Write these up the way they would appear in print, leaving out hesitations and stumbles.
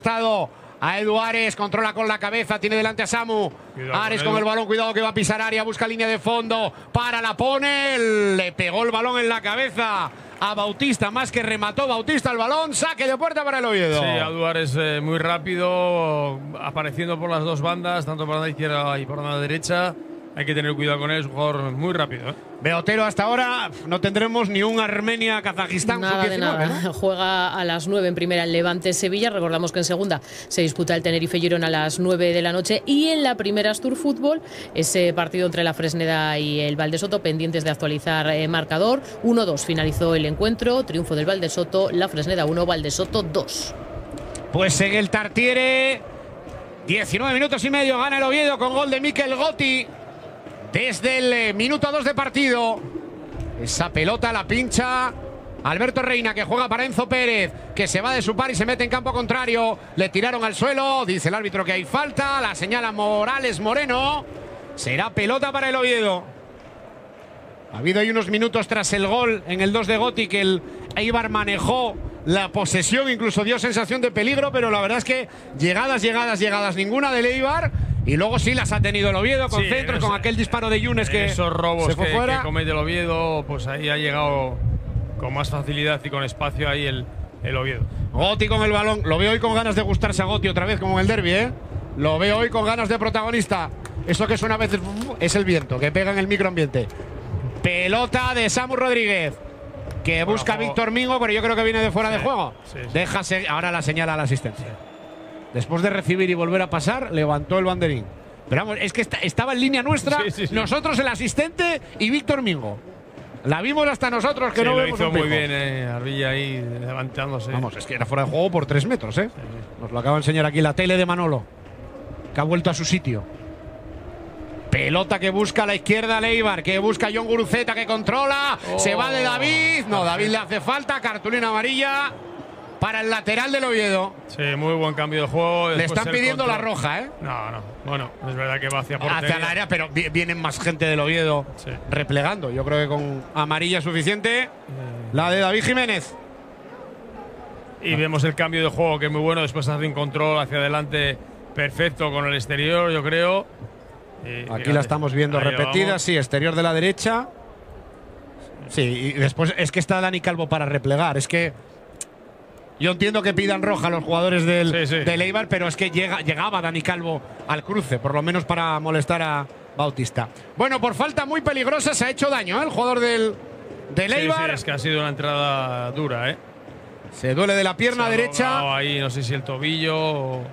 A Edu Ares, controla con la cabeza, tiene delante a Samu. Ares con el balón, cuidado que va a pisar área, busca línea de fondo, para, la pone, le pegó el balón en la cabeza a Bautista, más que remató Bautista el balón, saque de puerta para el Oviedo. Sí, Edu Ares muy rápido, apareciendo por las dos bandas, tanto por la izquierda y por la derecha. Hay que tener cuidado con él, es un jugador muy rápido. Beotero, hasta ahora no tendremos ni un Armenia-Kazajistán. Nada de nada. ¿No? Juega a las 9 en primera el Levante-Sevilla. Recordamos que en segunda se disputa el Tenerife-Girona a las 9 de la noche. Y en la primera Astur Fútbol, ese partido entre la Fresneda y el Valdesoto, pendientes de actualizar marcador. 1-2 finalizó el encuentro. Triunfo del Valdesoto, la Fresneda 1, Valdesoto 2. Pues en el Tartiere, 19 minutos y medio, gana el Oviedo con gol de Mikel Gotti. Desde el minuto 2 de partido, esa pelota la pincha Alberto Reina, que juega para Enzo Pérez, que se va de su par y se mete en campo contrario. Le tiraron al suelo, dice el árbitro que hay falta, la señala Morales Moreno. Será pelota para el Oviedo. Ha habido ahí unos minutos tras el gol en el 2 de Gotti que el Eibar manejó la posesión, incluso dio sensación de peligro, pero la verdad es que llegadas ninguna del Eibar. Y luego sí las ha tenido el Oviedo con centros, con aquel disparo de Yunes que esos robos se fue fuera. Que comete el Oviedo, pues ahí ha llegado con más facilidad y con espacio ahí el Oviedo. Gotti con el balón, lo veo hoy con ganas de gustarse a Gotti otra vez como en el derbi, ¿eh? Lo veo hoy con ganas de protagonista. Eso que suena a veces es el viento que pega en el microambiente. Pelota de Samu Rodríguez, que busca a Víctor Mingo, pero yo creo que viene de fuera de juego. Déjase, ahora la señala la asistencia. Después de recibir y volver a pasar, levantó el banderín. Pero vamos, es que estaba en línea nuestra, nosotros el asistente y Víctor Mingo. La vimos hasta nosotros que no vemos lo hizo un muy bien, Arbilla ahí levantándose. Vamos, es que era fuera de juego por 3 metros, ¿eh? Sí. Nos lo acaba de enseñar aquí la tele de Manolo, que ha vuelto a su sitio. Pelota que busca a la izquierda Eibar, que busca a John Guruceta, que controla. Se va de David. No, David le hace falta. Cartulina amarilla para el lateral del Oviedo. Sí, muy buen cambio de juego. Le están pidiendo la roja, ¿eh? No. Bueno, es verdad que va hacia portería. Hacia el área, pero vienen más gente del Oviedo replegando. Yo creo que con amarilla es suficiente. La de David Jiménez. Y vemos el cambio de juego, que es muy bueno. Después hace un control hacia adelante perfecto con el exterior, yo creo. Aquí fíjate, la estamos viendo repetida, sí, exterior de la derecha. Sí, y después es que está Dani Calvo para replegar. Es que yo entiendo que pidan roja a los jugadores del Eibar, pero es que llegaba Dani Calvo al cruce, por lo menos para molestar a Bautista. Bueno, por falta muy peligrosa se ha hecho daño, ¿eh? El jugador del Eibar. Sí, es que ha sido una entrada dura, ¿eh? Se duele de la pierna derecha. Ahí, no sé si el tobillo o…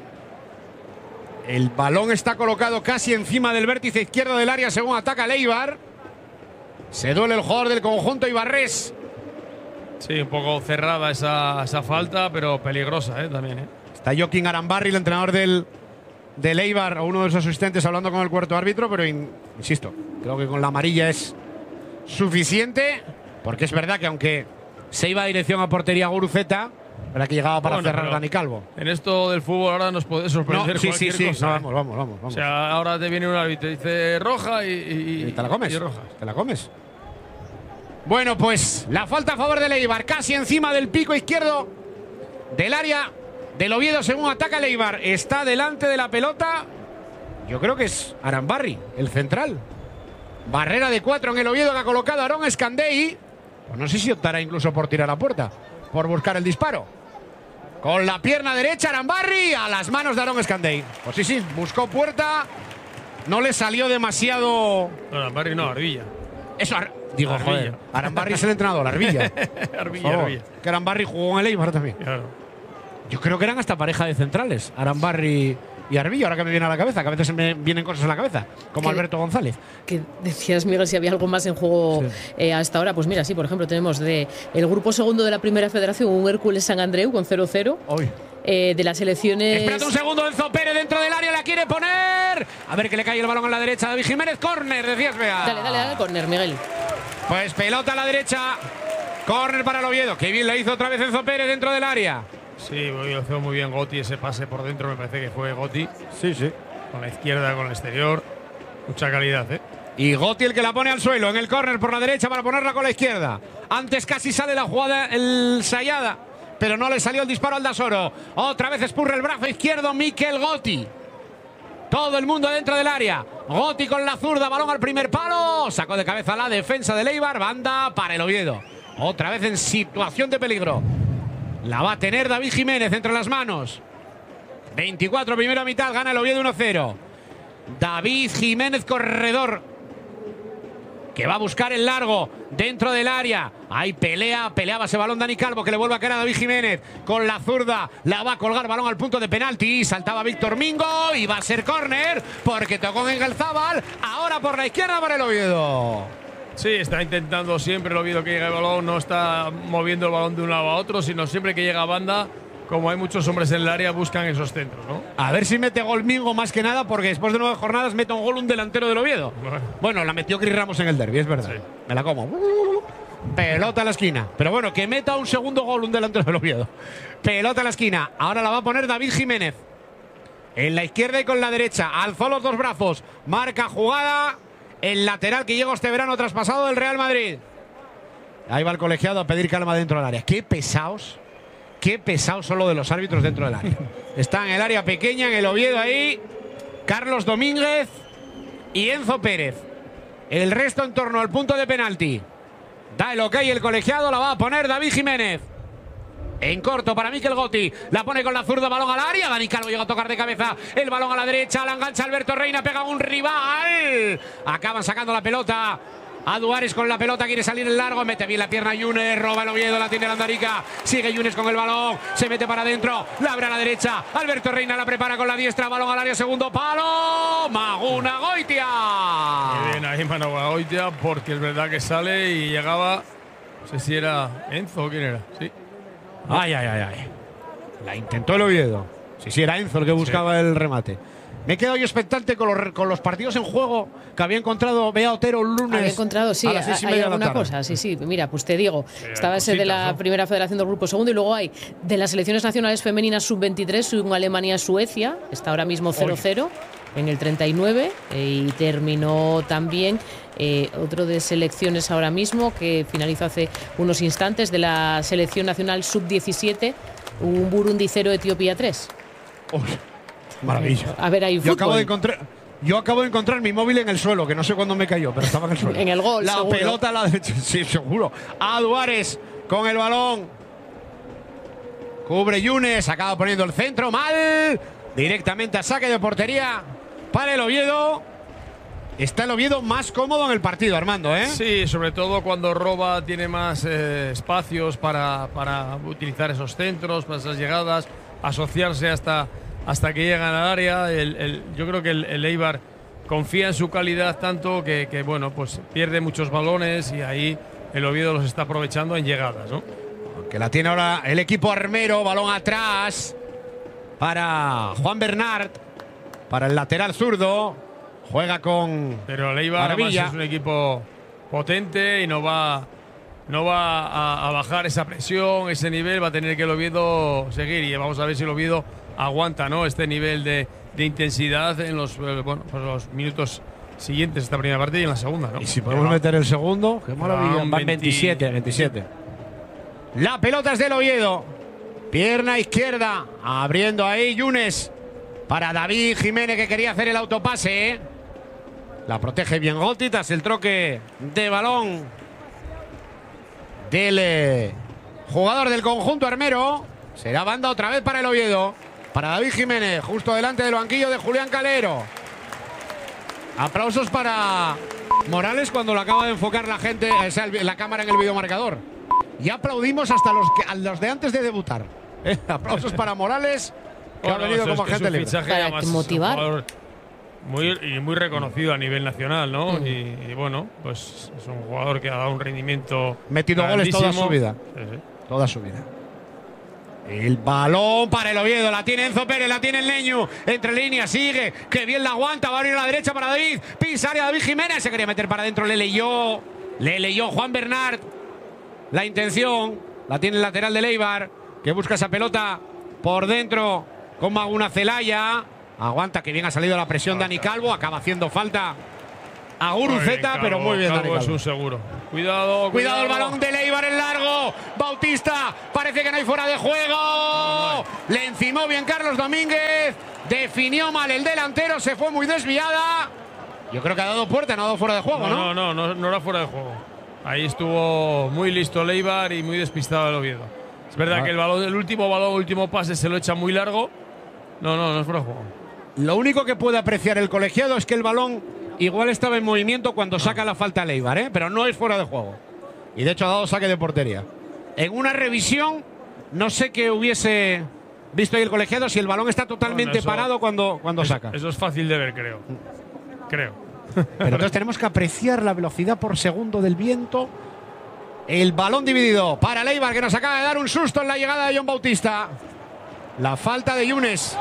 El balón está colocado casi encima del vértice izquierdo del área según ataca el Eibar. Se duele el jugador del conjunto ibarrés. Sí, un poco cerrada esa falta, pero peligrosa también. Está Joaquín Arambarri, el entrenador del Eibar, o uno de sus asistentes, hablando con el cuarto árbitro, pero insisto, creo que con la amarilla es suficiente, porque es verdad que aunque se iba a dirección a portería Guruceta, ¿verdad que llegaba para cerrar Dani Calvo? En esto del fútbol ahora nos puede sorprender cualquier cosa. No, vamos. O sea, ahora te viene un árbitro y dice roja y te la comes. Y roja. Te la comes. Bueno, pues la falta a favor del Eibar, casi encima del pico izquierdo del área del Oviedo según ataca el Eibar. Está delante de la pelota, yo creo que es Arambarri, el central. Barrera de 4 en el Oviedo que ha colocado Aarón Escandei. Pues no sé si optará incluso por tirar a puerta, por buscar el disparo. Con la pierna derecha Arambarri a las manos de Aarón Escandei. Pues sí, buscó puerta. No le salió demasiado… No, Arambarri no, Arbilla. Eso, digo, Arbilla. Joder, Arambarri es el entrenador, Arbilla. Arbilla. Que Arambarri jugó en el Eibar también. Claro. Yo creo que eran hasta pareja de centrales, Arambarri y Arbilla, ahora que me viene a la cabeza, que a veces me vienen cosas a la cabeza, como Alberto González. Que decías, Miguel, si había algo más en juego hasta ahora. Pues mira, sí, por ejemplo, tenemos el grupo segundo de la Primera Federación, un Hércules San Andreu con 0-0. De las selecciones… Espérate un segundo, Enzo Pérez dentro del área, la quiere poner. A ver que le cae el balón a la derecha, David Jiménez, córner, decías, Bea. Dale, córner, Miguel. Pues pelota a la derecha, córner para el Oviedo. Qué bien le hizo otra vez Enzo Pérez dentro del área. Sí, lo hizo muy bien Gotti, ese pase por dentro me parece que fue Gotti. Sí. Con la izquierda, con el exterior. Mucha calidad, Y Gotti el que la pone al suelo en el córner por la derecha para ponerla con la izquierda. Antes casi sale la jugada el Sayada, pero no le salió el disparo al Dasoro. Otra vez espurre el brazo izquierdo Mikel Gotti. Todo el mundo dentro del área. Gotti con la zurda, balón al primer palo. Sacó de cabeza la defensa del Eibar. Banda para el Oviedo. Otra vez en situación de peligro. La va a tener David Jiménez entre las manos. 24 primera mitad, gana el Oviedo 1-0. David Jiménez, corredor, que va a buscar el largo dentro del área. Ahí peleaba ese balón Dani Calvo, que le vuelve a caer a David Jiménez. Con la zurda la va a colgar, balón al punto de penalti. Saltaba Víctor Mingo y va a ser córner porque tocó en Gelzábal. Ahora por la izquierda para el Oviedo. Sí, está intentando siempre el Oviedo que llega el balón. No está moviendo el balón de un lado a otro, sino siempre que llega a banda, como hay muchos hombres en el área, buscan esos centros, ¿no? A ver si mete gol Mingo más que nada, porque después de 9 jornadas mete un gol un delantero del Oviedo. Bueno, la metió Chris Ramos en el derbi, es verdad. Sí. Me la como. Pelota a la esquina. Pero bueno, que meta un segundo gol un delantero del Oviedo. Pelota a la esquina. Ahora la va a poner David Jiménez. En la izquierda y con la derecha. Alzó los dos brazos. Marca jugada. El lateral que llegó este verano traspasado del Real Madrid. Ahí va el colegiado a pedir calma dentro del área. Qué pesados son los de los árbitros dentro del área. Está en el área pequeña, en el Oviedo ahí. Carlos Domínguez y Enzo Pérez. El resto en torno al punto de penalti. Da el ok el colegiado, la va a poner David Jiménez. En corto para Mikel Gotti. La pone con la zurda, balón al área. Dani Calvo llega a tocar de cabeza. El balón a la derecha. La engancha Alberto Reina. Pega un rival. Acaban sacando la pelota. Aduares con la pelota, quiere salir en largo, mete bien la pierna Yunes, roba el Oviedo, la tiene el Andarica, sigue Yunes con el balón, se mete para adentro, la abre a la derecha, Alberto Reina la prepara con la diestra, balón al área, segundo palo, Maguna Goitia. Muy bien ahí Maguna Goitia, porque es verdad que sale y llegaba, no sé si era Enzo o quién era, sí. Ay. La intentó el Oviedo, sí, era Enzo el que buscaba el remate. Me he quedado yo expectante con los partidos en juego que había encontrado Bea Otero un lunes. Había encontrado, sí, a las 6:30 hay de la alguna tarde. cosa, sí. Mira, pues te digo, estaba ese de la primera federación del grupo segundo y luego hay de las selecciones nacionales femeninas sub-23, un Alemania-Suecia, está ahora mismo 0-0 en el 39 y terminó también otro de selecciones ahora mismo que finalizó hace unos instantes de la selección nacional sub-17, un Burundi 0, Etiopía 3. Maravilla. A ver, hay fútbol. Yo acabo de encontrar mi móvil en el suelo, que no sé cuándo me cayó, pero estaba en el suelo. En el gol, la seguro. Pelota a la derecha, sí, seguro. Aduares con el balón. Cubre Yunes, acaba poniendo el centro, mal. Directamente a saque de portería para el Oviedo. Está el Oviedo más cómodo en el partido, Armando, ¿eh? Sí, sobre todo cuando roba, tiene más espacios para utilizar esos centros, para esas llegadas, asociarse hasta que llegan al área. Yo creo que el Eibar confía en su calidad tanto que bueno, pues pierde muchos balones y ahí el Oviedo los está aprovechando en llegadas, ¿no? Que la tiene ahora el equipo armero, balón atrás para Juan Bernat, para el lateral zurdo. Juega con Pero el Eibar además es un equipo potente y no va a bajar esa presión, ese nivel. Va a tener que el Oviedo seguir y vamos a ver si el Oviedo aguanta, ¿no?, este nivel de intensidad en los minutos siguientes, esta primera parte y en la segunda, ¿no? Y si podemos meter el segundo, qué maravilla. Van 27. La pelota es del Oviedo. Pierna izquierda, abriendo ahí Yunes para David Jiménez, que quería hacer el autopase, ¿eh? La protege bien Gotti tras el troque de balón del jugador del conjunto armero. Será banda otra vez para el Oviedo. Para David Jiménez, justo delante del banquillo de Julián Calero. Aplausos para Morales cuando lo acaba de enfocar la gente, la cámara en el videomarcador. Y aplaudimos hasta los de antes de debutar. Aplausos para Morales, que ha venido como agente libre. Para motivar. Muy reconocido a nivel nacional, ¿no? Y bueno, pues es un jugador que ha dado un rendimiento metido goles toda su vida. Sí. Toda su vida. El balón para el Oviedo, la tiene Enzo Pérez, la tiene el Leño, entre líneas, sigue, que bien la aguanta, va a abrir a la derecha para David, pisa área David Jiménez, se quería meter para adentro, le leyó Juan Bernat la intención, la tiene el lateral de Eibar, que busca esa pelota por dentro con Maguna Celaya, aguanta, que bien ha salido la presión Dani Calvo, acaba haciendo falta a Guruceta, pero muy bien Dani Calvo. Es un seguro. Cuidado. Cuidado el balón de Leibar en largo. Bautista, parece que no hay fuera de juego. Le encimó bien Carlos Domínguez. Definió mal el delantero, se fue muy desviada. Yo creo que ha dado puerta, no ha dado fuera de juego, ¿no? No era fuera de juego. Ahí estuvo muy listo Leibar y muy despistado el Oviedo. Es verdad que el último pase se lo echa muy largo. No es fuera de juego. Lo único que puede apreciar el colegiado es que el balón igual estaba en movimiento cuando saca la falta Leibar, ¿eh? Pero no es fuera de juego. Y de hecho ha dado saque de portería. En una revisión, no sé qué hubiese visto ahí el colegiado si el balón está totalmente parado cuando saca. Eso es fácil de ver, creo. Pero entonces tenemos que apreciar la velocidad por segundo del viento. El balón dividido para Leibar, que nos acaba de dar un susto en la llegada de Jon Bautista. La falta de Yunes.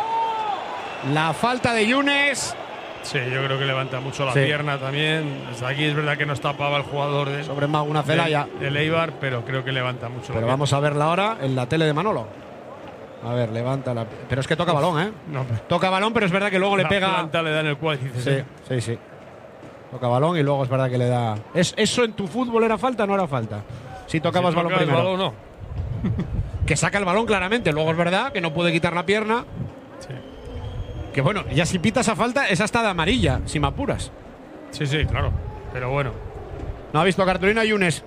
Sí, yo creo que levanta mucho la pierna también. Desde aquí es verdad que nos tapaba el jugador sobre Maguna Celaya de Leibar, pero creo que levanta mucho. Pero vamos a verla ahora en la tele de Manolo. A ver, levanta la. Pero es que toca balón, ¿eh? Toca balón, pero es verdad que luego le pega. La planta le da en el cuádriceps. Sí. Toca balón y luego es verdad que le da. ¿Eso en tu fútbol era falta o no era falta? Si tocabas balón primero. Balón, no. Que saca el balón claramente. Luego es verdad que no puede quitar la pierna. Sí. Que bueno, ya si pitas a falta, es hasta de amarilla, si me apuras. Sí, claro. Pero bueno. No ha visto cartulina Yunes.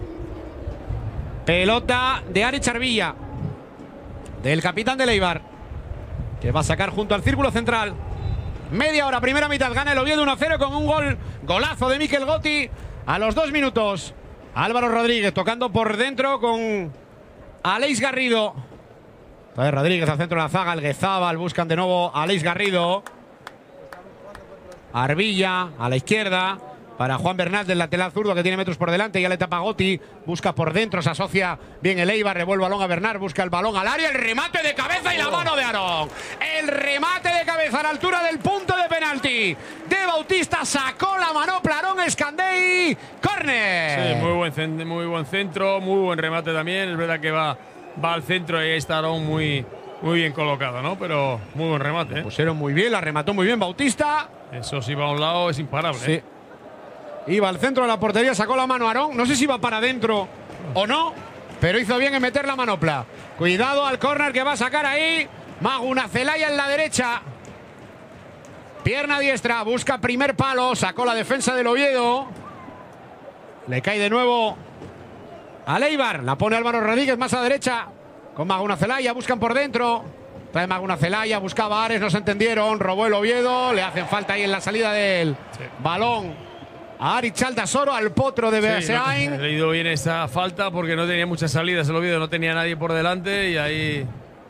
Pelota de Ari Charvilla, del capitán de Leibar, que va a sacar junto al círculo central. Media hora, primera mitad, gana el Oviedo 1-0 con un golazo de Mikel Gotti a los 2 minutos. Álvaro Rodríguez tocando por dentro con Aleix Garrido. Rodríguez al centro de la zaga, Alguezábal, buscan de nuevo a Aleix Garrido. Arbilla a la izquierda para Juan Bernal del lateral zurdo, que tiene metros por delante, ya le tapa Gotti, busca por dentro, se asocia bien el Eibar, revuelve el balón a Bernal, busca el balón al área, el remate de cabeza y la mano de Aarón. El remate de cabeza a la altura del punto de penalti de Bautista, sacó la manopla Aarón Escandei, córner. Sí, muy buen centro, muy buen remate también, es verdad que va al centro y ahí está Aarón muy bien colocado, ¿no? Pero muy buen remate, ¿eh? Lo pusieron muy bien, la remató muy bien Bautista. Eso si va a un lado es imparable. Sí. Iba al centro de la portería, sacó la mano Aarón. No sé si iba para adentro o no, pero hizo bien en meter la manopla. Cuidado al córner que va a sacar ahí Maguna Celaya en la derecha. Pierna diestra, busca primer palo, sacó la defensa del Oviedo. Le cae de nuevo a Leibar, la pone Álvaro Rodríguez más a derecha con Maguna Celaya, buscan por dentro. Trae Maguna Celaya, buscaba a Ares, no se entendieron, robó el Oviedo, le hacen falta ahí en la salida del balón a Ari Chaldasoro, al potro de Beasain. He leído bien esa falta porque no tenía muchas salidas el Oviedo, no tenía nadie por delante y ahí.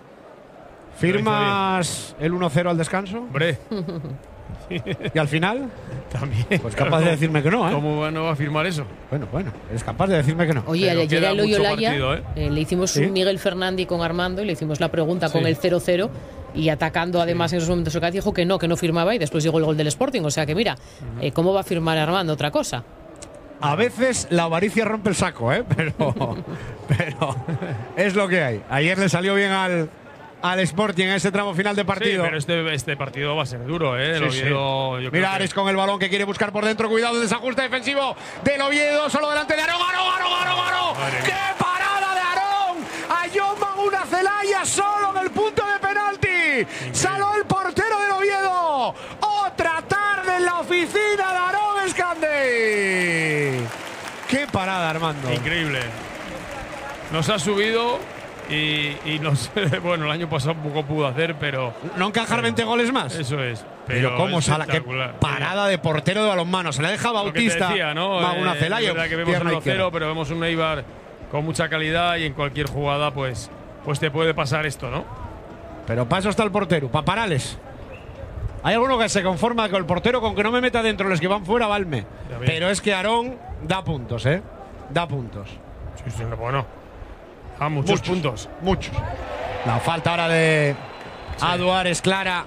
¿Firmas el 1-0 al descanso? Hombre. ¿Y al final? También. Pues capaz de decirme que no, ¿eh? ¿Cómo no va a firmar eso? Bueno, es capaz de decirme que no. Oye, ayer al Loiolaya le hicimos ¿Sí? un Miguel Fernández con Armando y le hicimos la pregunta con el 0-0 y atacando además en esos momentos el dijo que no firmaba y después llegó el gol del Sporting. O sea que mira, ¿cómo va a firmar Armando otra cosa? A veces la avaricia rompe el saco, ¿eh? Pero es lo que hay. Ayer le salió bien al Sporting en ese tramo final de partido. Sí, pero este partido va a ser duro, ¿eh? El Oviedo, yo Mira Ares con el balón que quiere buscar por dentro. Cuidado del desajuste defensivo del Oviedo. Solo delante de Aarón. ¡Qué parada de Aarón! A Jon Maguna Celaya solo en el punto de penalti. Saló el portero del Oviedo. Otra tarde en la oficina de Aarón Escandei. ¡Qué parada, Armando! Increíble. Nos ha subido. Y no sé, bueno, el año pasado poco pudo hacer, pero. ¿No encajar 20 goles más? Eso es. Pero cómo sale, qué parada de portero de balonmano. Se la deja Bautista. Decía, ¿no? Maguna Celaya. Es verdad que vemos un 1-0, pero vemos un Eibar con mucha calidad y en cualquier jugada, pues te puede pasar esto, ¿no? Pero paso está el portero, para parales. Hay alguno que se conforma con el portero con que no me meta dentro, los que van fuera, valme. Pero es que Aarón da puntos, ¿eh? Da puntos. Sí, bueno. Muchos puntos. Muchos. La falta ahora de Aduar es clara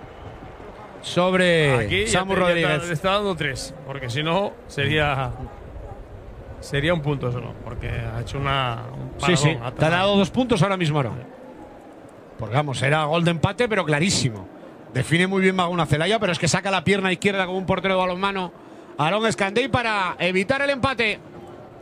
sobre aquí Samu Rodríguez. Le está dando 3, porque si no sería un punto solo, porque ha hecho un paradón. Sí. Te ha dado 2 puntos ahora mismo, Aarón. Porque vamos, era gol de empate, pero clarísimo. Define muy bien Maguna Celaya, pero es que saca la pierna izquierda como un portero de balonmano Aarón Escandei para evitar el empate.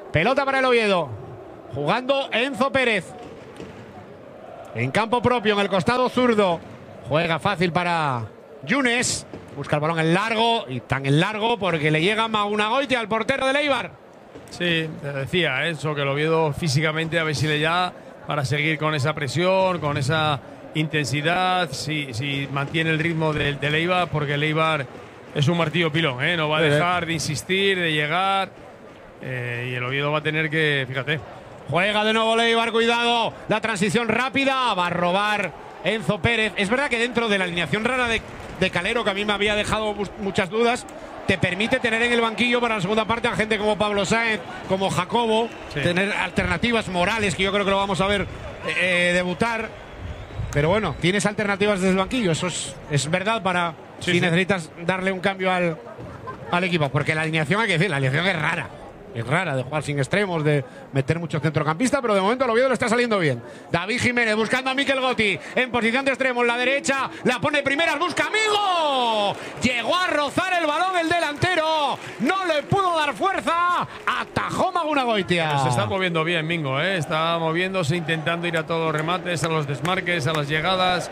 Pelota para el Oviedo. Jugando Enzo Pérez. En campo propio, en el costado zurdo. Juega fácil para Yunes. Busca el balón en largo. Y tan en largo porque le llega Maunagoitia al portero del Eibar. Sí, te decía eso, que el Oviedo físicamente a ver si le da para seguir con esa presión, con esa intensidad, si mantiene el ritmo del Eibar, porque el Eibar es un martillo pilón, ¿eh? No va a dejar de insistir, de llegar, y el Oviedo va a tener que, fíjate. Juega de nuevo el Eibar, cuidado, la transición rápida, va a robar Enzo Pérez. Es verdad que dentro de la alineación rara de Calero, que a mí me había dejado muchas dudas, te permite tener en el banquillo para la segunda parte a gente como Pablo Sáenz, como Jacobo, tener alternativas. Morales, que yo creo que lo vamos a ver debutar. Pero bueno, tienes alternativas desde el banquillo. Eso es verdad para si necesitas darle un cambio al equipo. Porque la alineación, hay que decir, la alineación es rara. Es rara de jugar sin extremos, de meter mucho centrocampista, pero de momento el Oviedo le está saliendo bien. David Jiménez buscando a Mikel Gotti en posición de extremo en la derecha. La pone primeras, busca amigo. Llegó a rozar el balón el delantero. No le pudo dar fuerza. Atajó Maunagoitia. Pero se está moviendo bien, Mingo, ¿eh? Está moviéndose, intentando ir a todos los remates, a los desmarques, a las llegadas.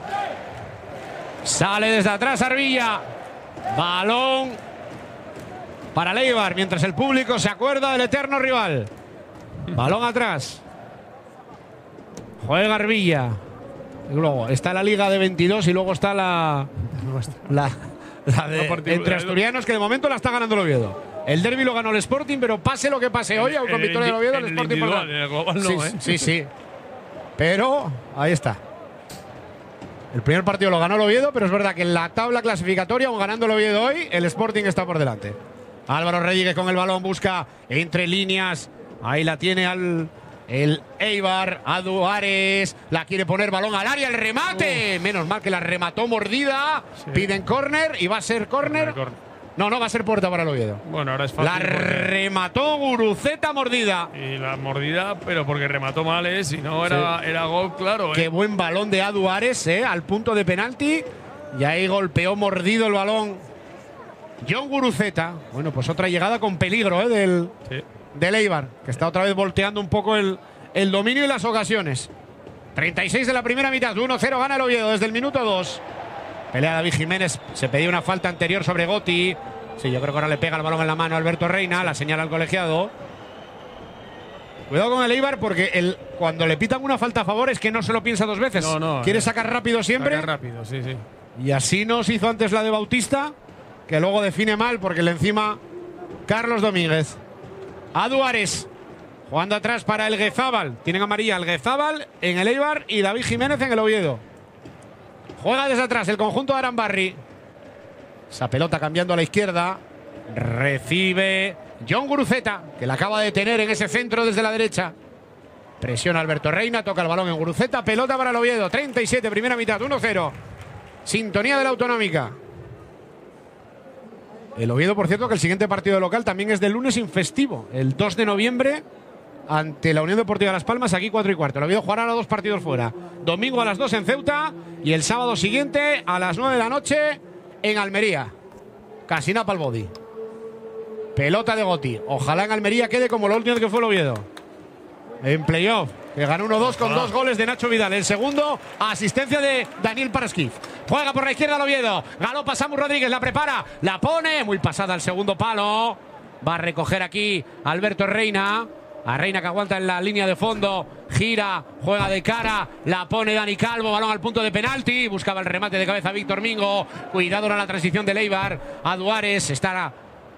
Sale desde atrás Arvilla. Balón para el Eibar, mientras el público se acuerda del eterno rival. Balón atrás. Juega Arvilla. Y luego está la Liga de 22 y luego está la de entre asturianos, que de momento la está ganando el Oviedo. El derbi lo ganó el Sporting, pero pase lo que pase hoy, con victoria del Oviedo, el Sporting por en el global no, sí. Pero ahí está. El primer partido lo ganó el Oviedo, pero es verdad que en la tabla clasificatoria, aun ganando el Oviedo hoy, el Sporting está por delante. Álvaro Reyes con el balón busca entre líneas. Ahí la tiene el Eibar. Adu Ares la quiere poner, balón al área, el remate. Menos mal que la remató mordida. Sí. Piden córner y va a ser córner. No, va a ser puerta para el Oviedo. Bueno, ahora es fácil. La remató Guruceta mordida. Y la mordida, pero porque remató mal, si no era gol, claro. Qué buen balón de Adu Ares, al punto de penalti. Y ahí golpeó mordido el balón John Guruceta. Bueno, pues otra llegada con peligro del Eibar, que está otra vez volteando un poco el dominio y las ocasiones. 36 de la primera mitad, 1-0 gana el Oviedo desde el minuto 2. Pelea David Jiménez, se pedía una falta anterior sobre Gotti. Sí, yo creo que ahora le pega el balón en la mano a Alberto Reina, la señala al colegiado. Cuidado con el Eibar, porque cuando le pitan una falta a favor es que no se lo piensa dos veces. Quiere sacar rápido siempre. Sacar rápido, sí. Y así nos hizo antes la de Bautista, que luego define mal porque le encima Carlos Domínguez. Adu Ares jugando atrás para el Guezábal. Tienen amarilla el Guezábal en el Eibar y David Jiménez en el Oviedo. Juega desde atrás el conjunto de Arambarri. Esa pelota cambiando a la izquierda. Recibe John Guruceta, que la acaba de tener en ese centro desde la derecha. Presiona Alberto Reina, toca el balón en Guruceta. Pelota para el Oviedo. 37, primera mitad, 1-0. Sintonía de la Autonómica. El Oviedo, por cierto, que el siguiente partido local también es del lunes infestivo. El 2 de noviembre ante la Unión Deportiva Las Palmas, aquí 4:15. El Oviedo jugará ahora 2 partidos fuera. Domingo a las 2 en Ceuta y el sábado siguiente a las 9 de la noche en Almería. Casina Palbodi. Pelota de Gotti. Ojalá en Almería quede como lo último que fue el Oviedo. En playoff, que ganó 1-2 con 2 goles de Nacho Vidal. El segundo, asistencia de Daniel Parasquiv. Juega por la izquierda el Oviedo. Galopa Samu Rodríguez, la prepara, la pone. Muy pasada al segundo palo. Va a recoger aquí Alberto Reina. A Reina, que aguanta en la línea de fondo. Gira, juega de cara. La pone Dani Calvo. Balón al punto de penalti. Buscaba el remate de cabeza Víctor Mingo. Cuidado ahora la transición de Eibar. Adu Ares estará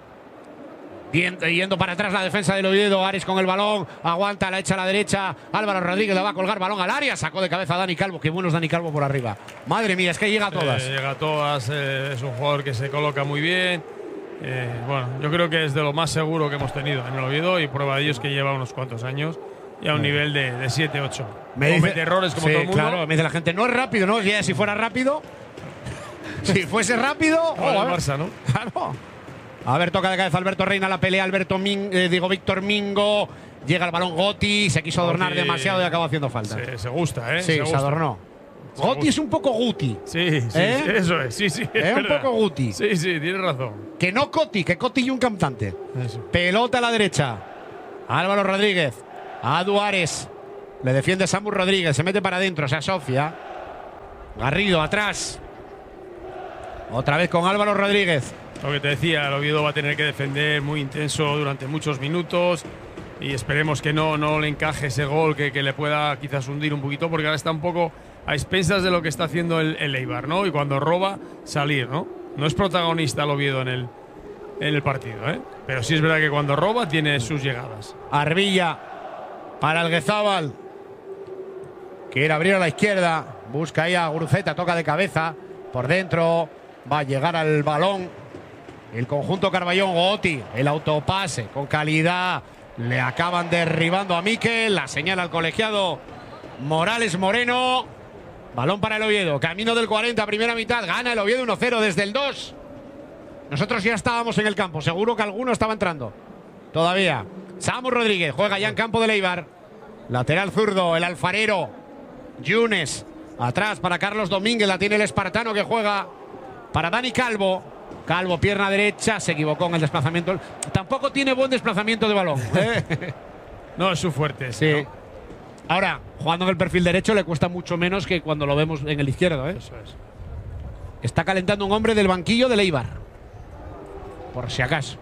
yendo para atrás la defensa del Oviedo. Ares con el balón. Aguanta, la echa a la derecha. Álvaro Rodríguez la va a colgar. Balón al área. Sacó de cabeza a Dani Calvo. Qué bueno es Dani Calvo por arriba. Madre mía, es que llega a todas. Llega a todas. Es un jugador que se coloca muy bien. Bueno, yo creo que es de lo más seguro que hemos tenido en el Oviedo y prueba de ello es que lleva unos cuantos años y a un nivel de 7-8. Comete errores como todo el mundo. Claro, me dice la gente, no es rápido, ¿no? Ya, si fuera rápido, si fuese rápido… el Barça, ¿no? Claro. A ver, toca de cabeza Alberto Reina, la pelea Víctor Mingo. Llega el balón Gotti, se quiso adornar demasiado y acabó haciendo falta. Se gusta, ¿eh? Sí, se adornó. Gotti es un poco Guti. Sí, eso es. Sí, es un poco Guti. Sí, tienes razón. Que no Coti, que Coti y un cantante. Eso. Pelota a la derecha. Álvaro Rodríguez. A Duárez. Le defiende Samu Rodríguez. Se mete para adentro. Se asofia. Garrido atrás. Otra vez con Álvaro Rodríguez. Lo que te decía, el Oviedo va a tener que defender muy intenso durante muchos minutos. Y esperemos que no le encaje ese gol que le pueda quizás hundir un poquito, porque ahora está un poco a expensas de lo que está haciendo el Eibar, ¿no? Y cuando roba, salir, ¿no? No es protagonista el Oviedo en el partido, ¿eh? Pero sí es verdad que cuando roba tiene sus llegadas. Arbilla para Alguezábal. Quiere abrir a la izquierda. Busca ahí a Guruceta, toca de cabeza. Por dentro va a llegar al balón el conjunto Carballón. Goti, el autopase con calidad. Le acaban derribando a Mikel. La señala al colegiado Morales Moreno. Balón para el Oviedo. Camino del 40, primera mitad. Gana el Oviedo 1-0 desde el 2. Nosotros ya estábamos en el campo. Seguro que alguno estaba entrando. Todavía. Samu Rodríguez juega ya en campo del Eibar. Lateral zurdo, el alfarero. Yunes. Atrás para Carlos Domínguez. La tiene el espartano que juega para Dani Calvo. Calvo, pierna derecha. Se equivocó en el desplazamiento. Tampoco tiene buen desplazamiento de balón. No es su fuerte. Sí. ¿no? Ahora, jugando en el perfil derecho le cuesta mucho menos que cuando lo vemos en el izquierdo. Eso es. Está calentando un hombre del banquillo del Eibar. Por si acaso.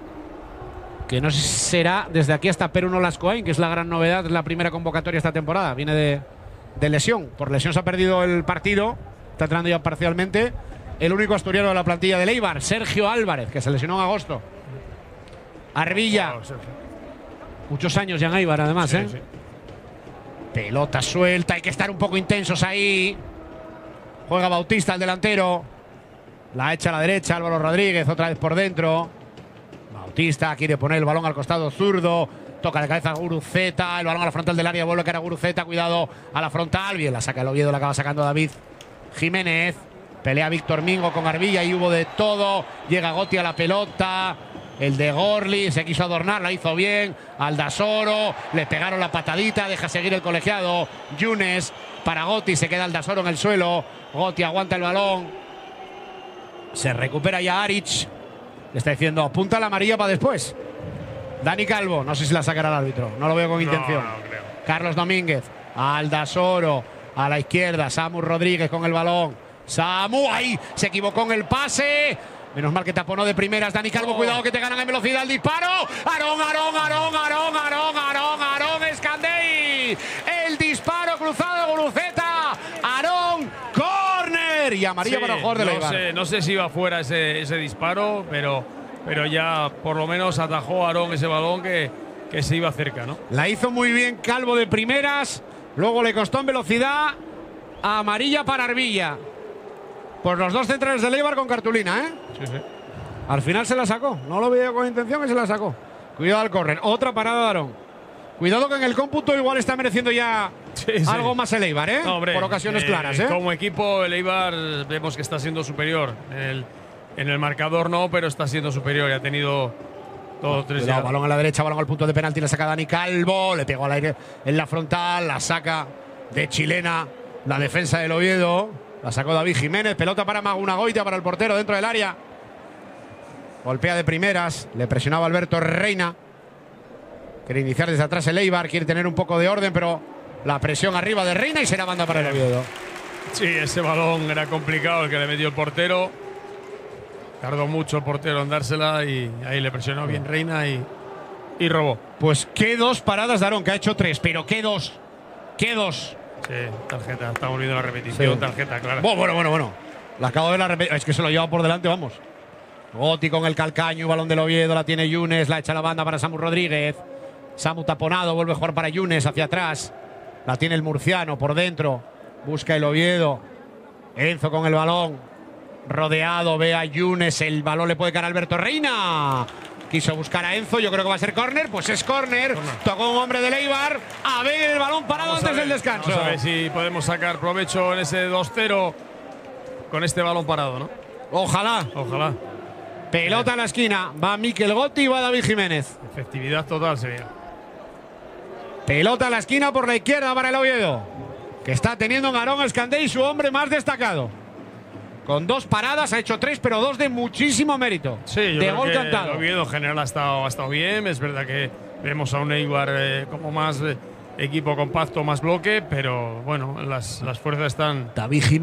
Que no sé si será desde aquí hasta Perú Nolascoain, que es la gran novedad, es la primera convocatoria esta temporada. Viene de lesión. Por lesión se ha perdido el partido. Está entrando ya parcialmente. El único asturiano de la plantilla del Eibar, Sergio Álvarez, que se lesionó en agosto. Arbilla. Muchos años ya en Eibar, además, Sí, ¿eh? sí. Pelota suelta, hay que estar un poco intensos ahí. Juega Bautista, el delantero. La echa a la derecha, Álvaro Rodríguez, otra vez por dentro. Bautista quiere poner el balón al costado zurdo. Toca de cabeza a Guruceta, el balón a la frontal del área, vuelve a caer a Guruceta, cuidado a la frontal. Bien, la saca el Oviedo, la acaba sacando David Jiménez. Pelea Víctor Mingo con Arbilla y hubo de todo. Llega Goti a la pelota. El de Gorli se quiso adornar, lo hizo bien. Aldasoro, le pegaron la patadita, deja seguir el colegiado. Yunes para Goti, se queda Aldasoro en el suelo. Goti aguanta el balón. Se recupera ya Aric. Le está diciendo, apunta la amarilla para después. Dani Calvo, no sé si la sacará el árbitro, no lo veo con intención. No creo. Carlos Domínguez, Aldasoro, a la izquierda, Samu Rodríguez con el balón. Samu, ahí, se equivocó en el pase. Menos mal que taponó de primeras Dani Calvo, cuidado que te ganan en velocidad el disparo. Arón, Escandei. El disparo cruzado de Guruceta. Arón, córner. Y amarilla para el jugador del Eibar. No sé si iba fuera ese disparo, pero ya por lo menos atajó a Arón ese balón que se iba cerca, ¿no? La hizo muy bien Calvo de primeras. Luego le costó en velocidad. Amarilla para Arbilla. Por los dos centrales del Eibar con cartulina, ¿eh? Sí, sí. Al final se la sacó. No lo veía con intención que se la sacó. Cuidado al córner. Otra parada de Arón. Cuidado que en el cómputo igual está mereciendo ya algo más el Eibar, ¿eh? No, hombre, por ocasiones claras, ¿eh? Como equipo, el Eibar vemos que está siendo superior. En el marcador no, pero está siendo superior y ha tenido todos tres. Cuidado, balón a la derecha, balón al punto de penalti. Le saca Dani Calvo. Le pegó al aire en la frontal. La saca de chilena la defensa del Oviedo. La sacó David Jiménez. Pelota para Magunagoita, para el portero dentro del área. Golpea de primeras. Le presionaba Alberto Reina. Quiere iniciar desde atrás el Eibar. Quiere tener un poco de orden, pero la presión arriba de Reina y será banda para el Oviedo. Sí, ese balón era complicado el que le metió el portero. Tardó mucho el portero en dársela y ahí le presionó bien Reina y robó. Pues qué dos paradas de Arón, que ha hecho tres. Pero qué dos. Qué dos. Sí, tarjeta. Estamos viendo la repetición. Sí. Tarjeta, claro. Bueno. La acabo de ver la repetición. Es que se lo lleva por delante, vamos. Goti con el calcaño, balón del Oviedo, la tiene Yunes, la echa la banda para Samu Rodríguez. Samu taponado, vuelve a jugar para Yunes hacia atrás. La tiene el murciano por dentro. Busca el Oviedo. Enzo con el balón. Rodeado, ve a Yunes. El balón le puede caer a Alberto Reina. Quiso buscar a Enzo, yo creo que va a ser córner. Pues es córner. Tocó un hombre de Eibar. A ver el balón parado antes del descanso. Vamos a ver si podemos sacar provecho en ese 2-0 con este balón parado, ¿no? Ojalá. Ojalá. Pelota a la esquina. Va Mikel Goti y va David Jiménez. Efectividad total sería. Pelota a la esquina por la izquierda para el Oviedo, que está teniendo en Arón Escandei su hombre más destacado. Con dos paradas, ha hecho tres, pero dos de muchísimo mérito. Sí, yo de creo gol que cantado. el Oviedo en general ha estado bien. Es verdad que Vemos a un Eibar como más equipo compacto, más bloque, pero bueno, las fuerzas están. David Jiménez.